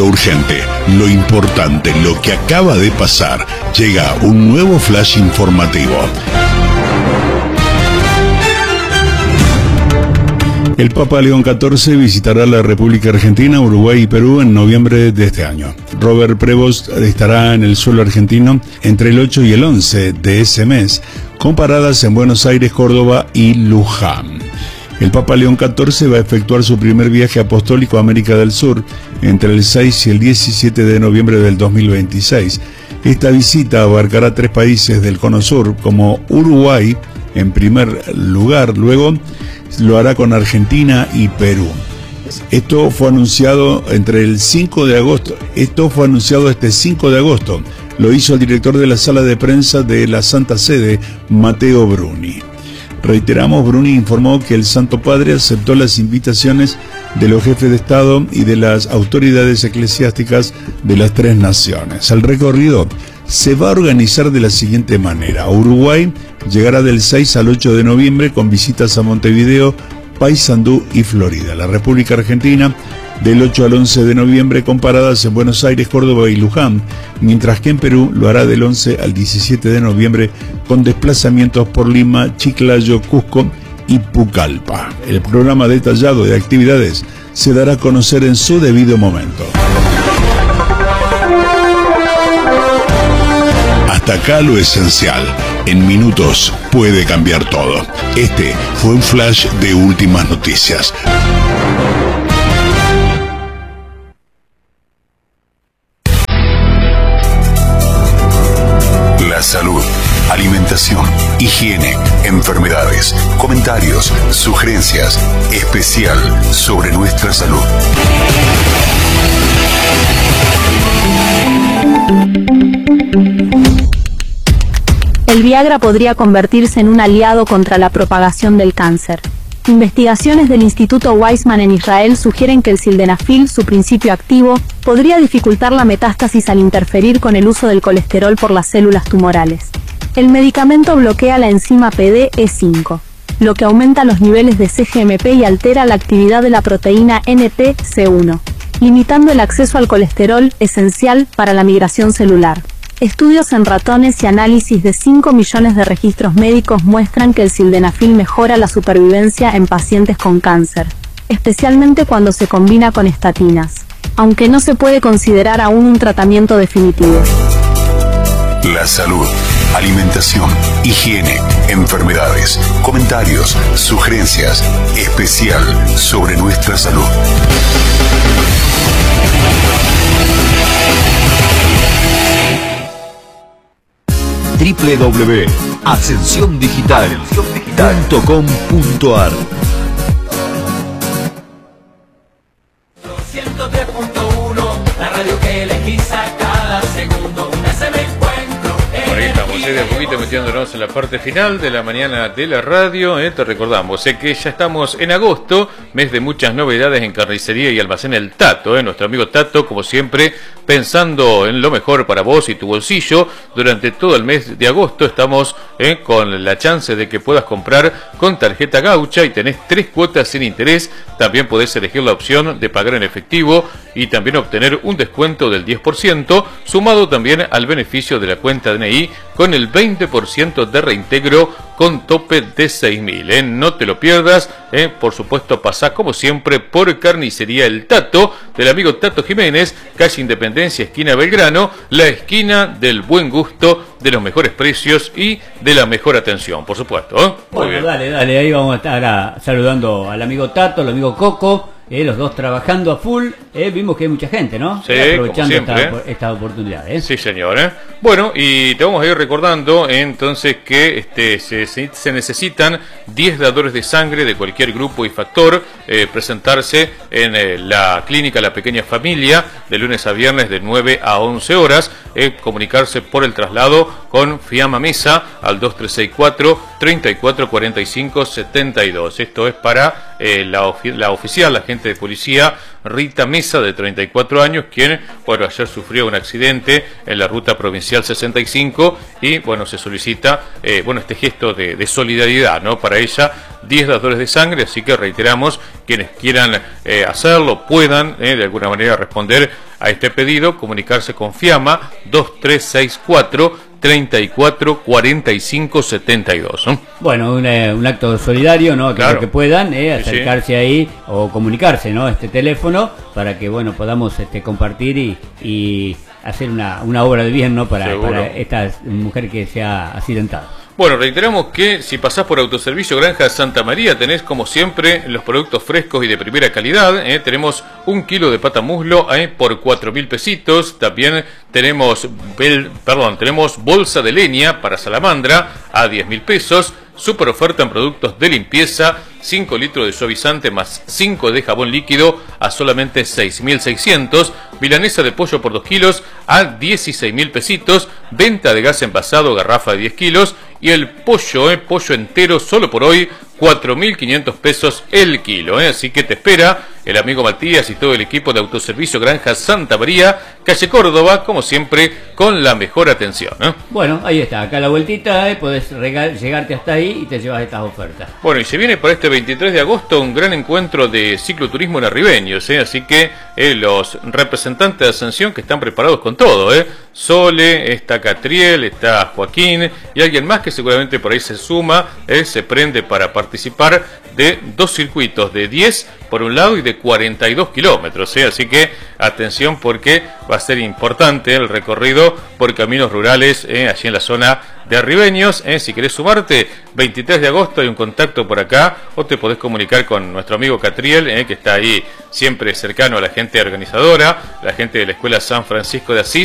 Lo urgente, lo importante, lo que acaba de pasar. Llega un nuevo flash informativo. El Papa León XIV visitará la República Argentina, Uruguay y Perú en noviembre de este año. Robert Prevost estará en el suelo argentino entre el 8 y el 11 de ese mes, con paradas en Buenos Aires, Córdoba y Luján. El Papa León XIV va a efectuar su primer viaje apostólico a América del Sur entre el 6 y el 17 de noviembre del 2026. Esta visita abarcará 3 países del Cono Sur, como Uruguay en primer lugar, luego lo hará con Argentina y Perú. Esto fue anunciado este 5 de agosto. Lo hizo el director de la sala de prensa de la Santa Sede, Matteo Bruni. Reiteramos, Bruni informó que el Santo Padre aceptó las invitaciones de los jefes de Estado y de las autoridades eclesiásticas de las 3 naciones. El recorrido se va a organizar de la siguiente manera. Uruguay llegará del 6 al 8 de noviembre con visitas a Montevideo, Paysandú y Florida. La República Argentina del 8 al 11 de noviembre con paradas en Buenos Aires, Córdoba y Luján, mientras que en Perú lo hará del 11 al 17 de noviembre con desplazamientos por Lima, Chiclayo, Cusco y Pucallpa. El programa detallado de actividades se dará a conocer en su debido momento. Hasta acá lo esencial. En minutos puede cambiar todo. Este fue un flash de últimas noticias. La salud, alimentación, higiene, enfermedades, comentarios, sugerencias, especial sobre nuestra salud. El Viagra podría convertirse en un aliado contra la propagación del cáncer. Investigaciones del Instituto Weizmann en Israel sugieren que el sildenafil, su principio activo, podría dificultar la metástasis al interferir con el uso del colesterol por las células tumorales. El medicamento bloquea la enzima PDE5, lo que aumenta los niveles de CGMP y altera la actividad de la proteína NTC1, limitando el acceso al colesterol esencial para la migración celular. Estudios en ratones y análisis de 5 millones de registros médicos muestran que el sildenafil mejora la supervivencia en pacientes con cáncer, especialmente cuando se combina con estatinas, aunque no se puede considerar aún un tratamiento definitivo. La salud, alimentación, higiene, enfermedades, comentarios, sugerencias, especial sobre nuestra salud. www.ascensiondigital.com.ar 103.1, la radio que elegís a cada segundo. Una se me encuentro. Por ahí estamos, de a poquito metiéndonos en la parte final de la mañana de la radio. Te recordamos que ya estamos en agosto, mes de muchas novedades en carnicería y almacén El Tato. Nuestro amigo Tato, como siempre, pensando en lo mejor para vos y tu bolsillo. Durante todo el mes de agosto estamos con la chance de que puedas comprar con tarjeta gaucha y tenés 3 cuotas sin interés. También podés elegir la opción de pagar en efectivo y también obtener un descuento del 10%, sumado también al beneficio de la cuenta DNI con el 20% de reintegro con tope de 6.000. No te lo pierdas. Por supuesto, pasá como siempre por Carnicería El Tato, del amigo Tato Jiménez, calle Independencia, esquina Belgrano, la esquina del buen gusto, de los mejores precios y de la mejor atención, por supuesto. Muy bueno, bien. dale, ahí vamos a estar saludando al amigo Tato, al amigo Coco. Los dos trabajando a full. Vimos que hay mucha gente, ¿no? Sí, aprovechando como siempre, esta oportunidad. Sí, señor. Bueno, y te vamos a ir recordando entonces que se necesitan 10 dadores de sangre de cualquier grupo y factor, presentarse en la clínica La Pequeña Familia de lunes a viernes de 9 a 11 horas, comunicarse por el traslado con Fiamma Mesa al 2364 3445 72. Esto es para la oficial, la agente de policía Rita Mesa, de 34 años, quien, bueno, ayer sufrió un accidente en la ruta provincial 65 y, bueno, se solicita, este gesto de solidaridad, ¿no? Para ella, 10 dadores de sangre, así que reiteramos, quienes quieran hacerlo, puedan, de alguna manera responder a este pedido, comunicarse con Fiamma 2364 34 45 72. ¿No? Bueno, un acto solidario, ¿no? Claro. Que puedan acercarse ahí o comunicarse, ¿no? Este teléfono para que, bueno, podamos compartir y hacer una obra de bien, ¿no? Para esta mujer que se ha accidentado. Bueno, reiteramos que si pasás por Autoservicio Granja Santa María tenés como siempre los productos frescos y de primera calidad. Tenemos 1 kilo de pata muslo por 4.000 pesitos. También tenemos bolsa de leña para salamandra a 10.000 pesos. Super oferta en productos de limpieza, 5 litros de suavizante más 5 de jabón líquido a solamente 6.600. Milanesa de pollo por 2 kilos a 16.000 pesitos. Venta de gas envasado, garrafa de 10 kilos. Y el pollo entero solo por hoy, 4.500 pesos el kilo. Así que te espera el amigo Matías y todo el equipo de Autoservicio Granja Santa María, calle Córdoba, como siempre, con la mejor atención. Bueno, ahí está, acá a la vueltita, podés llegarte hasta ahí y te llevas estas ofertas. Bueno, y se viene para este 23 de agosto un gran encuentro de cicloturismo en Arribeños, así que los representantes de Ascensión que están preparados con todo, Sole, está Catriel, está Joaquín y alguien más que seguramente por ahí se suma, se prende para participar de 2 circuitos de 10 por un lado y de 42 kilómetros, así que atención porque va a ser importante el recorrido por caminos rurales allí en la zona de Arribeños. Si querés sumarte, 23 de agosto hay un contacto por acá o te podés comunicar con nuestro amigo Catriel, que está ahí siempre cercano a la gente organizadora, la gente de la Escuela San Francisco de Asís.